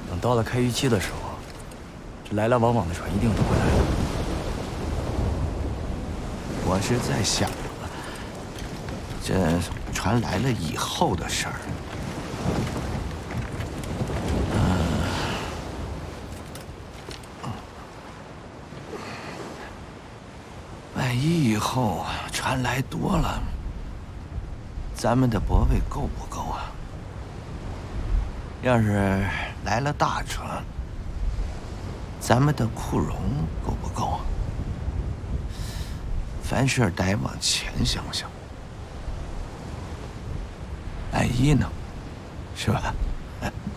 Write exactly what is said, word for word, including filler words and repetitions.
等到了开渔期的时候，这来来往往的船一定都会来的。 我是在想，这船来了以后的事儿。万一以后船来多了，咱们的泊位够不够啊？要是来了大船，咱们的库容够不够啊？凡事得往前想想，万一呢，是吧？